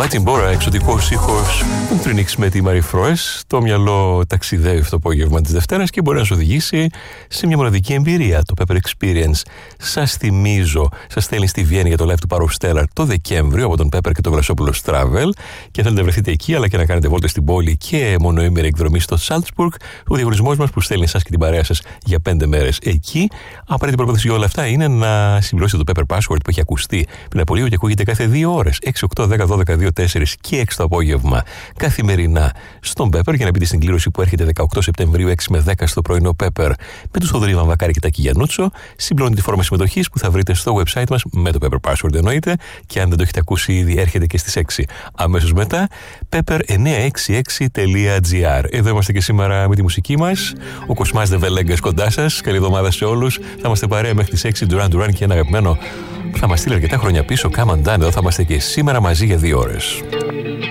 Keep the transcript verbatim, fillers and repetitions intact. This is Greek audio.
Βάτσιμπόρα, εξωτικός ήχος, τον Τρινίξ με τη Μαρή Φρόες. Το μυαλό ταξιδεύει αυτό το απόγευμα της Δευτέρας και μπορεί να σου οδηγήσει σε μια μοναδική εμπειρία, το Pepper Experience. Σας θυμίζω, σας στέλνει στη Βιέννη για το live του Παροστέλλαρ το Δεκέμβριο από τον Pepper και τον Βρασόπουλο Travel. Και θέλετε να βρεθείτε εκεί, αλλά και να κάνετε βόλτες στην πόλη και μονοήμερη εκδρομή στο Salzburg. Ο διαγωνισμός μας που στέλνει εσάς και την παρέα σας για πέντε μέρες εκεί. Απαραίτητη προπόθεση για όλα αυτά είναι να συμπληρώσετε το Pepper Password που έχει ακουστεί πριν από λίγο και ακούγεται κάθε δύο ώρες. έξι, οκτώ, δέκα, δώδεκα, δύο, τέσσερα και έξι το απόγευμα καθημερινά στον Pepper για να μπείτε στην κλήρωση που έρχεται δεκαοκτώ Σεπτεμβρίου έξι με δέκα στο πρωινό Pepper με τους Θοδωρή Βαμβακάρη και Τάκη Γιαννούτσο. Συμπληρώνετε τη φόρμα συμμετοχής που θα βρείτε στο website μας με το Pepper Password εννοείται και αν δεν το έχετε ακούσει ήδη έρχεται και στις έξι αμέσως μετά pepper εννιακόσια εξήντα έξι τελεία gr. Εδώ είμαστε και σήμερα με τη μουσική μας. Ο Κοσμάς Δεβελέγκας κοντά σας. Καλή εβδομάδα σε όλους. Θα είμαστε παρέα μέχρι τις έξι. Duran Duran και ένα αγαπημένο που θα μας στείλει αρκετά χρόνια πίσω. Come on Done. Εδώ θα είμαστε και σήμερα μαζί για δύο ώρες.